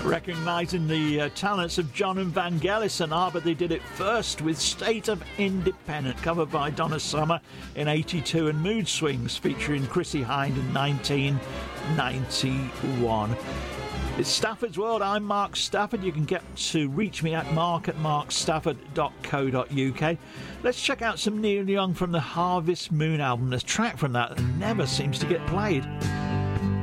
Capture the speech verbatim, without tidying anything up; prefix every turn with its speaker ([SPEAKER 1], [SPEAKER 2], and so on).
[SPEAKER 1] Recognising the uh, talents of John and Vangelis and ah, but they did it first with State of Independent, covered by Donna Summer in eighty-two, and Mood Swings featuring Chrissie Hynde in nineteen ninety-one. It's Stafford's World. I'm Mark Stafford. You can get to reach me at mark at mark stafford dot co dot uk. Let's check out some Neil Young from the Harvest Moon album. There's a track from that that never seems to get played.